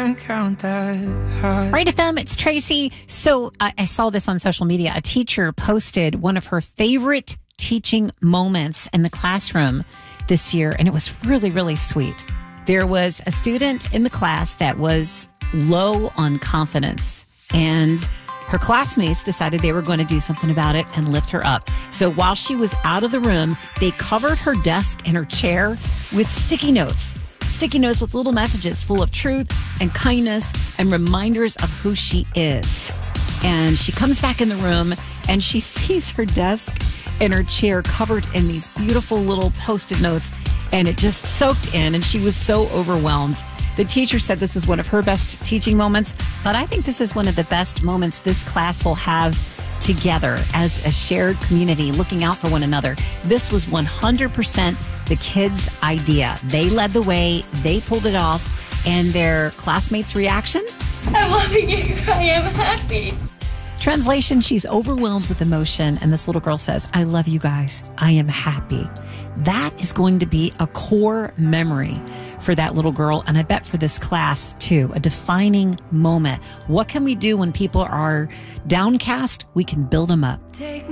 can't count that high. Right FM, it's Tracy. So I saw this on social media. A teacher posted one of her favorite teaching moments in the classroom this year, and it was really, really sweet. There was a student in the class that was low on confidence, and her classmates decided they were going to do something about it and lift her up. So while she was out of the room, they covered her desk and her chair with sticky notes with little messages full of truth and kindness and reminders of who she is. And she comes back in the room and she sees her desk and her chair covered in these beautiful little Post-it notes, and it just soaked in, and she was so overwhelmed. The teacher said this is one of her best teaching moments, but I think this is one of the best moments this class will have together as a shared community, looking out for one another. This was 100% the kids' idea. They led the way, they pulled it off, and their classmates' reaction? I'm loving it. I am happy. Translation, she's overwhelmed with emotion, and this little girl says, I love you guys. I am happy. That is going to be a core memory for that little girl, and I bet for this class too, a defining moment. What can we do when people are downcast? We can build them up. Take